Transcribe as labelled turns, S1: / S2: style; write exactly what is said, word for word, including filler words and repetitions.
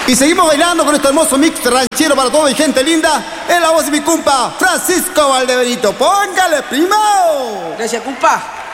S1: Y seguimos bailando con este hermoso mix ranchero para toda mi gente linda. Es la voz de mi compa, Francisco Valdebenito. ¡Póngale, primo!
S2: Gracias, compa.